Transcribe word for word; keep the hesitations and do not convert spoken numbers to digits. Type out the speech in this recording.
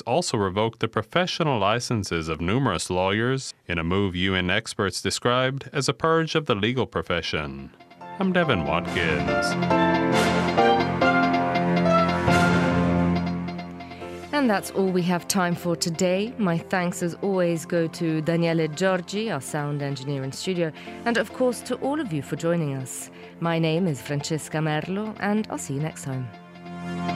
also revoked the professional licenses of numerous lawyers in a move U N experts described as a purge of the legal profession. I'm Devin Watkins. And that's all we have time for today. My thanks as always go to Daniele Giorgi, our sound engineer in studio, and of course to all of you for joining us. My name is Francesca Merlo, and I'll see you next time.